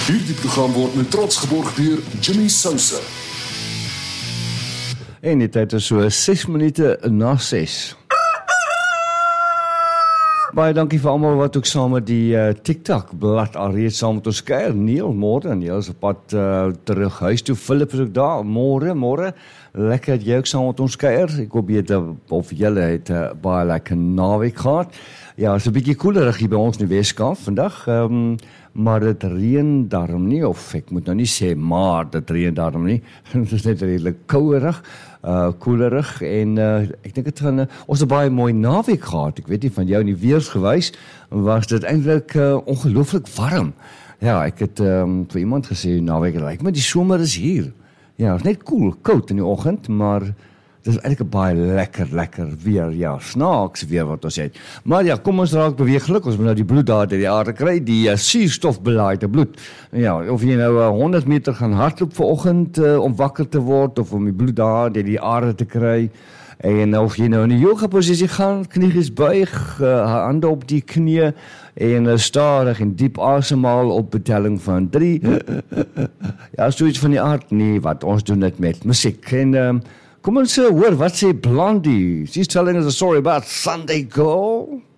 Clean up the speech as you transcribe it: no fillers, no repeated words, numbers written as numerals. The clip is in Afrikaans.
Hierdie program word met trots geborg deur Jimmy Sousa. En die tyd is so 6 minute na 6. Baie dankie vir almal wat ook saam met die TikTok blad alreeds saam met ons kuier. Neil, môre, Neil is op pad terug huis toe. Philip is ook daar. Môre. Lekker dat jy ook saam met ons kuier. Ek hoop jy het, of julle het baie lekker naweek gehad. Ja, is 'n bietjie koelerig hier by ons in die Weskaap vandag. Maar dit reën daarom nie, of ek moet nou nie sê maar dit reën daarom nie. Dit is net redelik kouerig, koelerig en ek dink dit gaan ons 'n baie mooi naweek gehad. Ek weet nie van jou in die weersgewys was dit eintlik ongelooflik warm. Ja, ek het vir iemand gesê naweek lyk my die somer is hier. Ja, is net koud in die oggend, maar dit is eintlik 'n baie lekker weer, ja, snaaks weer wat ons het. Maar ja, kom ons raak beweeglik, ons moet nou die bloed daar deur die aarde kry, die suurstofbelaaide bloed. Ja, of jy nou 100 meter gaan hardloop vanoggend om wakker te word, of om die bloed daar deur die aarde te kry, en of jy nou in 'n yoga posisie gaan, knieë buig, hande op die knie, en stadig en diep asemhaal op betelling van 3. Ja, soiets van die aard, nee, wat ons doen dit met musiek, en kom ons hoor, wat sê Blondie? She's telling us a story about Sunday Go.